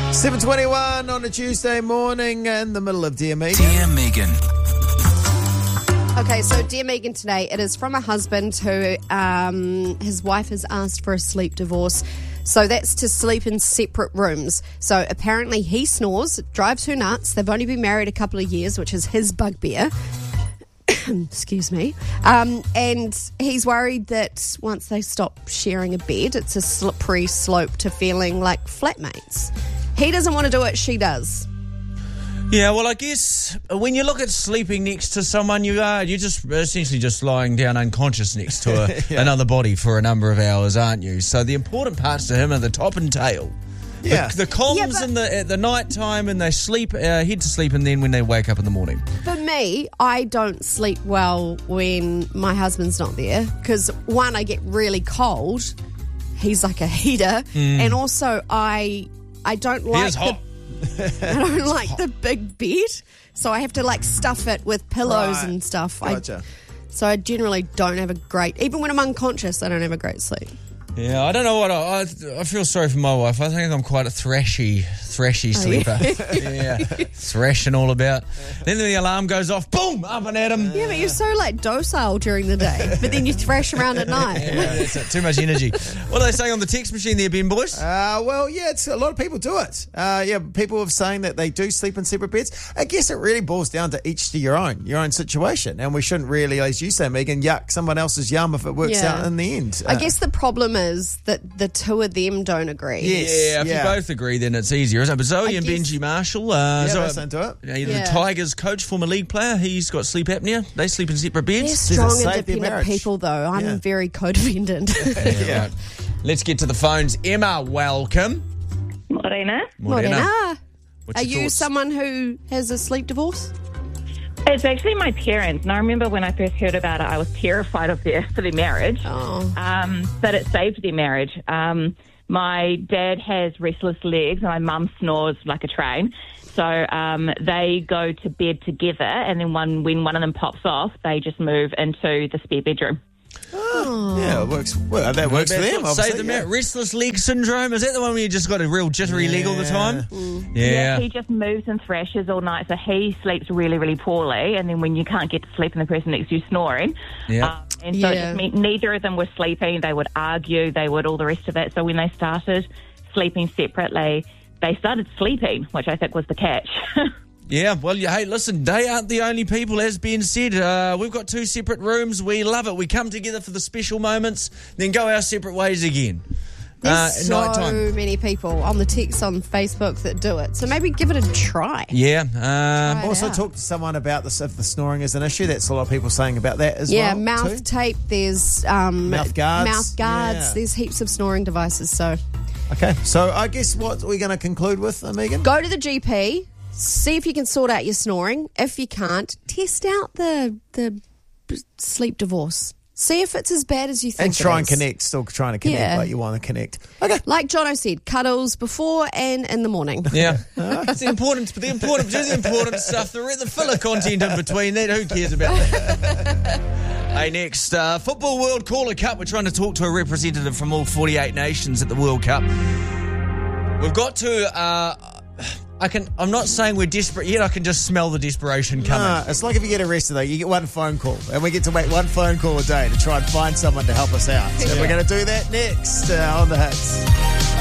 7:21 on a Tuesday morning in the middle of Dear Megan. Dear Megan. Okay, so Dear Megan today, it is from a husband who his wife has asked for a sleep divorce. So that's to sleep in separate rooms. So apparently he snores, drives her nuts. They've only been married a couple of years, which is his bugbear. Excuse me. And he's worried that once they stop sharing a bed, it's a slippery slope to feeling like flatmates. He doesn't want to do it, she does. Yeah, well, I guess when you look at sleeping next to someone, you're just essentially just lying down unconscious next to another body for a number of hours, aren't you? So the important parts to him are the top and tail. Yeah. The comms at the night time, and they sleep, head to sleep, and then when they wake up in the morning. For me, I don't sleep well when my husband's not there because, one, I get really cold. He's like a heater. And also, I don't like I don't like the big bed, so I have to stuff it with pillows and stuff. Gotcha. So I generally don't have a great, even when I'm unconscious, I don't have a great sleep. Yeah, I don't know what I feel sorry for my wife. I think I'm quite a thrashy sleeper. Yeah, thrashing all about. Then the alarm goes off, boom, up and at him. Yeah, but you're so docile during the day, but then you thrash around at night. Yeah, that's it. Too much energy. What are they saying on the text machine there, Ben boys? Well, yeah, it's a lot of people do it. People are saying that they do sleep in separate beds. I guess it really boils down to each to your own situation, and we shouldn't really, as you say, Megan, yuck someone else's yum if it works out in the end. I guess the problem is that the two of them don't agree. Yes, if you both agree, then it's easier, isn't it? But Zoe and Benji they're Marshall, into it. The Tigers coach, former league player, he's got sleep apnea. They sleep in separate beds. They're strong, independent people, though. I'm very codependent. Right. Let's get to the phones. Emma, welcome. Morena. What's Are your you thoughts? someone who has a sleep divorce? It's actually my parents. And I remember when I first heard about it, I was terrified for their marriage. But it saved their marriage. My dad has restless legs and my mum snores like a train. So they go to bed together, and then when one of them pops off, they just move into the spare bedroom. Yeah, it works. Well, that works for them, obviously. Restless leg syndrome, is that the one where you just got a real jittery leg all the time? Yeah, he just moves and thrashes all night, so he sleeps really, really poorly, and then when you can't get to sleep and the person next to you snoring. And so it just meant neither of them were sleeping. They would argue, they would all the rest of it. So when they started sleeping separately, they started sleeping, which I think was the catch. Yeah, well, hey, listen, they aren't the only people, as Ben said. We've got two separate rooms. We love it. We come together for the special moments, then go our separate ways again. There's so nighttime. many people on the text on Facebook that do it. So maybe give it a try. Yeah. Also, talk to someone about this if the snoring is an issue. That's a lot of people saying about that as well. Yeah, mouth tape. There's mouth guards. Yeah. There's heaps of snoring devices. So, okay. So I guess what we're going to conclude with, Megan? Go to the GP. See if you can sort out your snoring. If you can't, test out the sleep divorce. See if it's as bad as you think. And try and connect. Still trying to connect like you want to connect. Okay. Like Jono said, cuddles before and in the morning. Yeah. It's the important stuff. The filler content in between that. Who cares about that? Hey, next, Football World Caller Cup. We're trying to talk to a representative from all 48 nations at the World Cup. We've got to... I'm not saying we're desperate yet. I can just smell the desperation coming. It's like if you get arrested, though. You get one phone call, and we get to make one phone call a day to try and find someone to help us out. So we're going to do that next on The Hits.